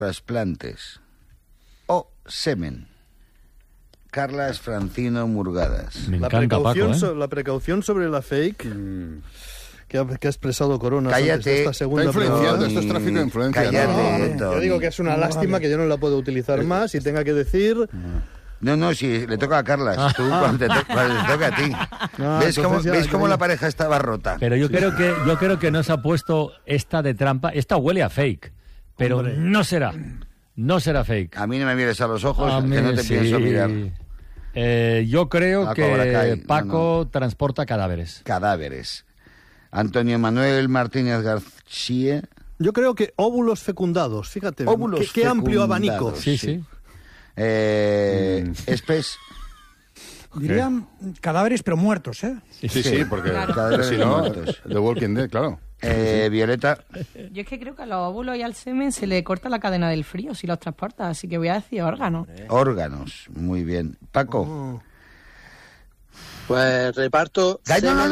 trasplantes o semen. Carlas Francino Murgadas. Me encanta, Paco, La precaución sobre la fake que ha expresado Coronas Cállate, antes de esta segunda está influenciando, pregunta. esto es tráfico de influencia. Cállate, Yo digo que es una lástima que yo no la puedo utilizar más y tenga que decir... No, si le toca a Carlas, tú cuando te toca a ti. ¿Ves cómo la pareja estaba rota? Pero yo creo que no se ha puesto esta de trampa. Esta huele a fake, pero Hombre. no será fake. A mí no me mires a los ojos, A mí que no te sí. pienso mirar. Yo creo La que Cobra Kai, Paco transporta cadáveres. Cadáveres. Antonio Manuel Martínez García. Yo creo que óvulos fecundados, fíjate, Óvulos qué amplio fecundados. abanico. Sí. Espes. Dirían cadáveres, pero muertos, ¿eh? Sí, porque Cadáveres si no, muertos. The Walking Dead, claro. Violeta. Yo es que creo que a los óvulos y al semen se le corta la cadena del frío si los transporta, así que voy a decir órganos. Órganos. Muy bien. Paco. Pues reparto...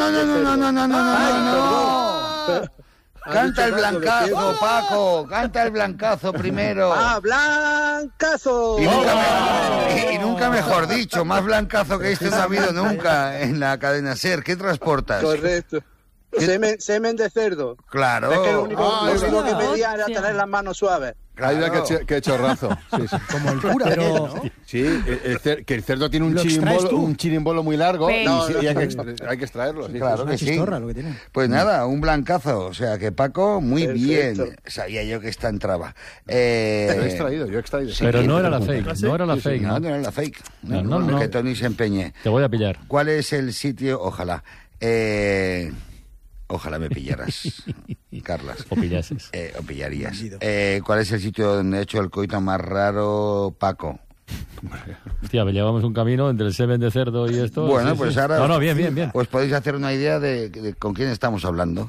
No. Canta el blancazo, Paco. Canta el blancazo primero. ¡Ah, blancazo! Y nunca mejor dicho, más blancazo que este no ha habido nunca en la cadena SER. ¿Qué transportas? Correcto. Semen de cerdo. Claro. Es que lo único que hostia. pedía era tener las manos suaves. Ayuda que chorrazo. Sí. Como el cura. Pero Sí, que el cerdo tiene ¿Lo extraes tú? un chirimbolo muy largo Pero- y hay que extraerlo. Sí, Claro una que sí. chistorra lo que tiene. Pues nada, un blancazo. O sea que Paco, muy Perfecto. bien. Sabía yo que esta entraba. Yo he extraído. Pero no era la pregunta. fake, no era la fake. No era la fake. No. Que Tony se empeñe. Te voy a pillar. ¿Cuál es el sitio? Ojalá. Ojalá me pillaras, Carlas. O pillases. O pillarías. Bandido. ¿Cuál es el sitio donde ha hecho el coito más raro, Paco? Hostia, llevamos un camino entre el semen de cerdo y esto. Bueno, Sí, pues sí. ahora... No, bien. Pues podéis hacer una idea de con quién estamos hablando.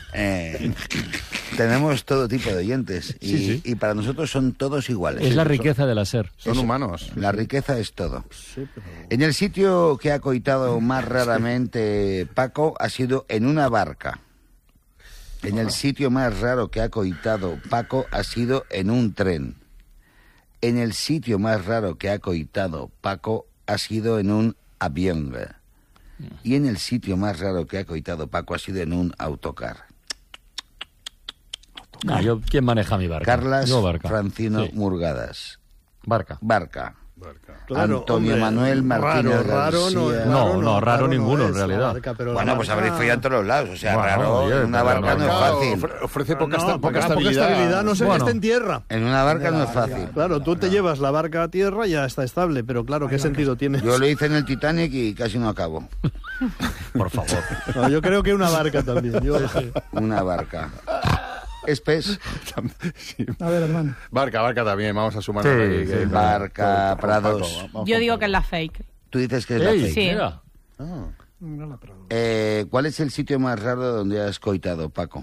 Tenemos todo tipo de oyentes y para nosotros son todos iguales. Es la riqueza de la SER. Son humanos. La riqueza es todo. En el sitio que ha coitado más raramente Paco ha sido en una barca. En el sitio más raro que ha coitado Paco ha sido en un tren. En el sitio más raro que ha coitado Paco ha sido en un avión. Y en el sitio más raro que ha coitado Paco ha sido en un autocar. ¿Quién maneja mi barca? Carlas Yo, barca. Francino Sí. Murgadas. Barca. Barca. Claro, Antonio hombre, Manuel Martínez raro no es. García. No, raro ninguno, en es, realidad. la barca, pero Bueno, la pues barca- habréis follado en todos los lados. O sea, Bueno, raro, oye, en una pero barca no es fácil. Ofrece poca Poca estabilidad. estabilidad, no sé que Bueno. esté en tierra. En una barca no es fácil. Claro, tú te llevas la barca a tierra y ya está estable, pero claro, ¿qué sentido tiene? Yo lo hice en el Titanic y casi no acabo. Por favor. No, yo creo que una barca también. Una barca. Espes, a ver, hermano. Barca también, vamos a sumar. Sí, barca, Prados. Yo digo que es la fake. Tú dices que es la Ey, fake. Sí. mira. ¿Cuál es el sitio más raro donde has coitado, Paco?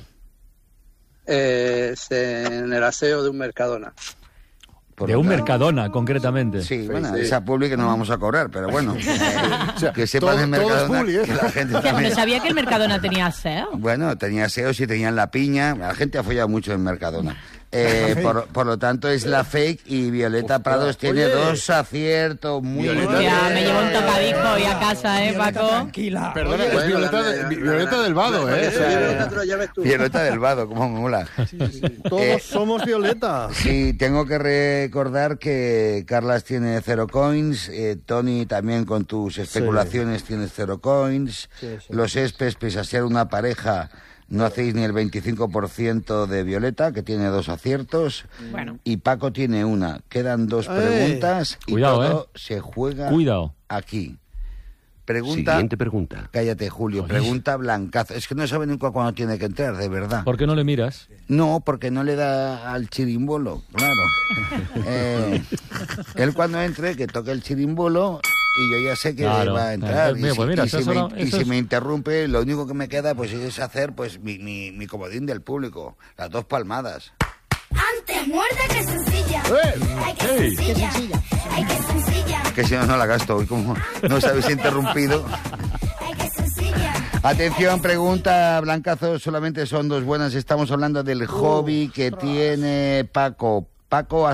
En el aseo de un Mercadona. Por De lo un tanto- Mercadona, concretamente. Sí, bueno, sí. esa publi que no vamos a cobrar, pero bueno. Que sepan todo- en todo es Mercadona publi, ¿eh? que la gente Hostia, pero también... sabía que el Mercadona tenía SEO. Bueno, tenía SEOs y tenían la piña. La gente ha follado mucho en Mercadona. Por lo tanto, es la fake y Violeta Prados tiene oye. 2 aciertos. Muy Violeta- bien. Ya, me llevo un tocadisco hoy a casa, Violeta, Paco. tranquila. Perdona, Oye, es Violeta del Vado, Violeta te lo lleves tú. Violeta del Vado, como mola. Todos somos Violeta. Sí, tengo que recordar que Carlas tiene 0 coins, Tony también con tus especulaciones tienes 0 coins, Sí. los Espes, pese a ser una pareja, no hacéis ni el 25% de Violeta, que tiene 2 aciertos, Bueno. y Paco tiene 1. Quedan 2 ¡Ey! preguntas y Cuidado, todo se juega Cuidado. aquí. Pregunta... Siguiente pregunta. Cállate, Julio. Pregunta blancazo. Es que no sabe nunca cuándo tiene que entrar, de verdad. ¿Por qué no le miras? No, porque no le da al chirimbolo, claro. Él cuando entre, que toque el chirimbolo y yo ya sé que Claro. va a entrar. Pues mira, eso y es- si me interrumpe, lo único que me queda pues es hacer pues mi comodín del público. Las 2 palmadas. Antes muerde que sencilla. Ay, que Ey. sencilla. Ay, que sencilla. Que si no, no la gasto. Y como no os habéis interrumpido. Ay, que sencilla. Atención, pregunta blancazo. Solamente son 2 buenas. Estamos hablando del hobby que tiene Paco. Paco